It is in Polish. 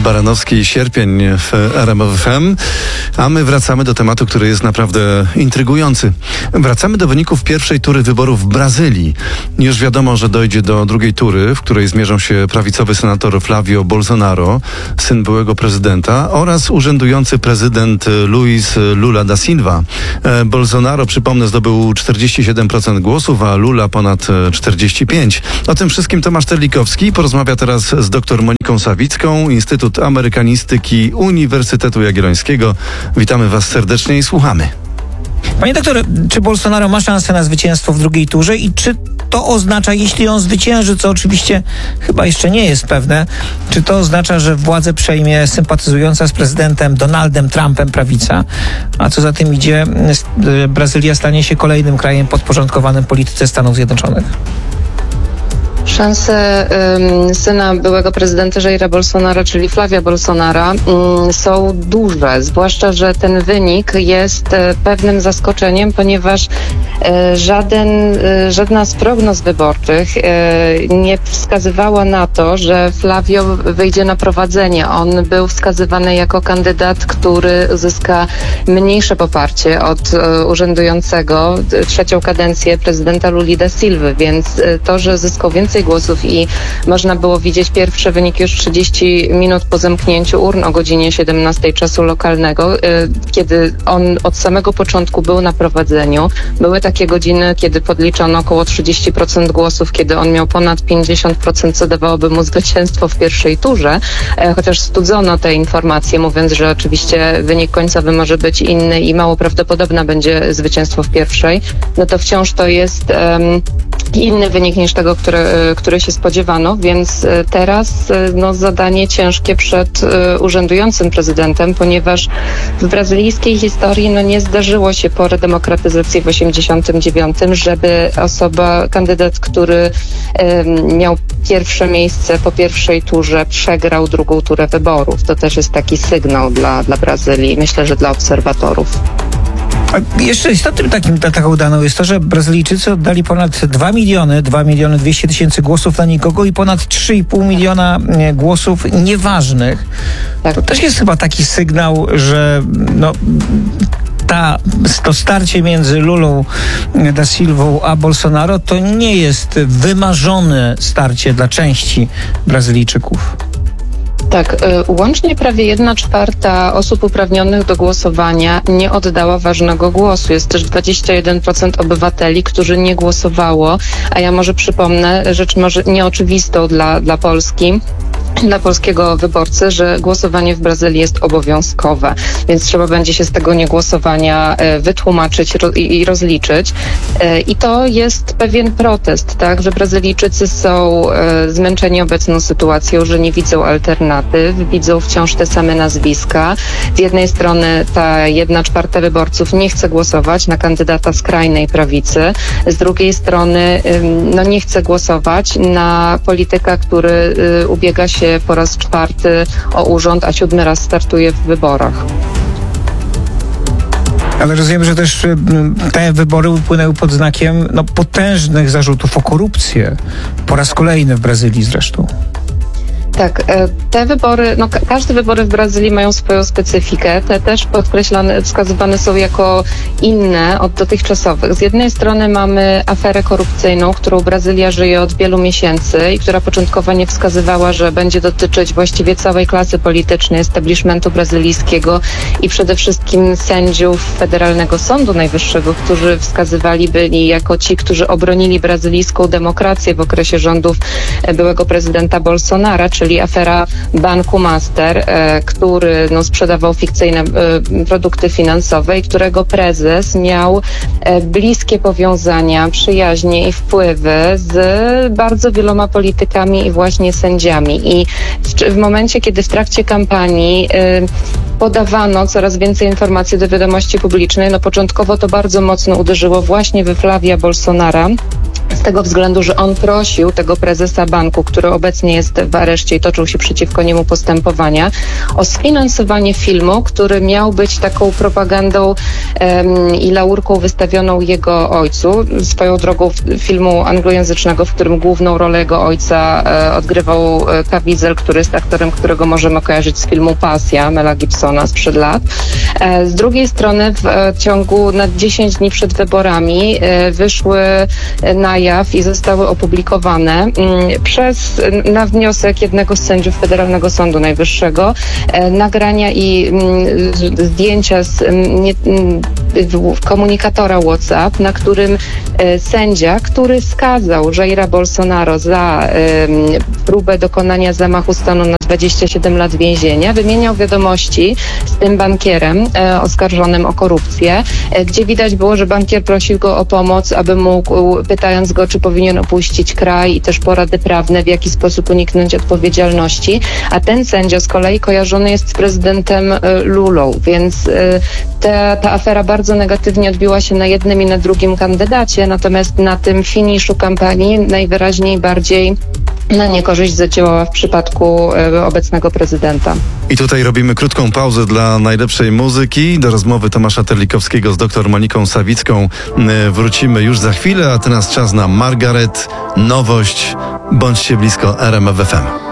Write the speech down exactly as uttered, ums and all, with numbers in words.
Baranowski i Sierpień w R M F F M, a my wracamy do tematu, który jest naprawdę intrygujący. Wracamy do wyników pierwszej tury wyborów w Brazylii. Już wiadomo, że dojdzie do drugiej tury, w której zmierzą się prawicowy senator Flávio Bolsonaro, syn byłego prezydenta, oraz urzędujący prezydent Luiz Lula da Silva. Bolsonaro, przypomnę, zdobył czterdzieści siedem procent głosów, a Lula ponad czterdzieści pięć procent. O tym wszystkim Tomasz Terlikowski porozmawia teraz z dr Moniką Sawicką, Instytut Amerykanistyki Uniwersytetu Jagiellońskiego. Witamy Was serdecznie i słuchamy. Panie doktorze, czy Bolsonaro ma szansę na zwycięstwo w drugiej turze i czy to oznacza, jeśli on zwycięży, co oczywiście chyba jeszcze nie jest pewne, czy to oznacza, że władzę przejmie sympatyzująca z prezydentem Donaldem Trumpem prawica, a co za tym idzie, Brazylia stanie się kolejnym krajem podporządkowanym polityce Stanów Zjednoczonych? Szanse um, syna byłego prezydenta Jaira Bolsonaro, czyli Flávia Bolsonaro, um, są duże, zwłaszcza, że ten wynik jest e, pewnym zaskoczeniem, ponieważ e, żaden, e, żadna z prognoz wyborczych e, nie wskazywała na to, że Flávio wyjdzie na prowadzenie. On był wskazywany jako kandydat, który uzyska mniejsze poparcie od e, urzędującego trzecią kadencję prezydenta Luli da Silvy, więc e, to, że zyskał więcej głosów i można było widzieć pierwsze wyniki już trzydzieści minut po zamknięciu urn o godzinie siedemnastej czasu lokalnego, kiedy on od samego początku był na prowadzeniu. Były takie godziny, kiedy podliczono około trzydzieści procent głosów, kiedy on miał ponad pięćdziesiąt procent, co dawałoby mu zwycięstwo w pierwszej turze, chociaż studzono te informacje, mówiąc, że oczywiście wynik końcowy może być inny i mało prawdopodobne będzie zwycięstwo w pierwszej, no to wciąż to jest um, inny wynik niż tego, który, który się spodziewano, więc teraz no, zadanie ciężkie przed y, urzędującym prezydentem, ponieważ w brazylijskiej historii no, nie zdarzyło się po redemokratyzacji w osiemdziesiątym dziewiątym, żeby osoba, kandydat, który y, miał pierwsze miejsce po pierwszej turze, przegrał drugą turę wyborów. To też jest taki sygnał dla, dla Brazylii, myślę, że dla obserwatorów. A jeszcze istotnym takim, taką daną jest to, że Brazylijczycy oddali ponad dwa miliony, dwa miliony dwieście tysięcy głosów na nikogo i ponad trzy i pół miliona głosów nieważnych. Tak. To też jest chyba taki sygnał, że no, ta, to starcie między Lulą da Silvą a Bolsonaro to nie jest wymarzone starcie dla części Brazylijczyków. Tak, łącznie prawie jedna czwarta osób uprawnionych do głosowania nie oddała ważnego głosu. Jest też dwadzieścia jeden procent obywateli, którzy nie głosowało, a ja może przypomnę rzecz może nieoczywistą dla, dla Polski. Dla polskiego wyborcy, że głosowanie w Brazylii jest obowiązkowe, więc trzeba będzie się z tego niegłosowania wytłumaczyć i rozliczyć. I to jest pewien protest, tak, że Brazylijczycy są zmęczeni obecną sytuacją, że nie widzą alternatyw, widzą wciąż te same nazwiska. Z jednej strony ta jedna czwarta wyborców nie chce głosować na kandydata skrajnej prawicy, z drugiej strony no, nie chce głosować na polityka, który ubiega się po raz czwarty o urząd, a siódmy raz startuje w wyborach. Ale rozumiem, że też te wybory upłynęły pod znakiem no, potężnych zarzutów o korupcję. Po raz kolejny w Brazylii zresztą. Tak, te wybory, no każde wybory w Brazylii mają swoją specyfikę. Te też podkreślane, wskazywane są jako inne od dotychczasowych. Z jednej strony mamy aferę korupcyjną, którą Brazylia żyje od wielu miesięcy i która początkowo nie wskazywała, że będzie dotyczyć właściwie całej klasy politycznej, establishmentu brazylijskiego i przede wszystkim sędziów Federalnego Sądu Najwyższego, którzy wskazywali byli jako ci, którzy obronili brazylijską demokrację w okresie rządów byłego prezydenta Bolsonaro, czyli czyli afera Banku Master, e, który no, sprzedawał fikcyjne e, produkty finansowe i którego prezes miał e, bliskie powiązania, przyjaźnie i wpływy z bardzo wieloma politykami i właśnie sędziami. I w, w momencie, kiedy w trakcie kampanii e, podawano coraz więcej informacji do wiadomości publicznej, no początkowo to bardzo mocno uderzyło właśnie we Flávia Bolsonaro, z tego względu, że on prosił tego prezesa banku, który obecnie jest w areszcie i toczą się przeciwko niemu postępowania, o sfinansowanie filmu, który miał być taką propagandą um, i laurką wystawioną jego ojcu. Swoją drogą filmu anglojęzycznego, w którym główną rolę jego ojca e, odgrywał e, Caviezel, który jest aktorem, którego możemy kojarzyć z filmu Pasja Mela Gibsona sprzed lat. E, z drugiej strony w e, ciągu na dziesięć dni przed wyborami e, wyszły na jaw i zostały opublikowane m, przez, na wniosek jednego z sędziów Federalnego Sądu Najwyższego e, nagrania i m, zdjęcia z m, nie, m, komunikatora WhatsApp, na którym e, sędzia, który skazał Jaira Bolsonaro za e, próbę dokonania zamachu stanu na dwadzieścia siedem lat więzienia, wymieniał wiadomości z tym bankierem e, oskarżonym o korupcję, e, gdzie widać było, że bankier prosił go o pomoc, aby mógł, pytając go, czy powinien opuścić kraj i też porady prawne, w jaki sposób uniknąć odpowiedzialności, a ten sędzia z kolei kojarzony jest z prezydentem e, Lulą, więc e, ta, ta afera bardzo negatywnie odbiła się na jednym i na drugim kandydacie, natomiast na tym finiszu kampanii najwyraźniej bardziej na niekorzyść zadziałała w przypadku e, obecnego prezydenta. I tutaj robimy krótką pauzę dla najlepszej muzyki. Do rozmowy Tomasza Terlikowskiego z doktor Moniką Sawicką e, wrócimy już za chwilę, a teraz czas na Margaret, nowość. Bądźcie blisko R M F F M.